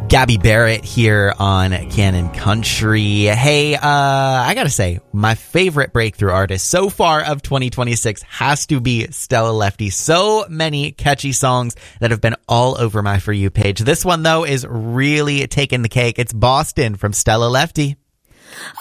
Gabby Barrett here on Canon Country. Hey, I gotta say, my favorite breakthrough artist so far of 2026 has to be Stella Lefty. So many catchy songs that have been all over my For You page. This one, though, is really taking the cake. It's Boston from Stella Lefty.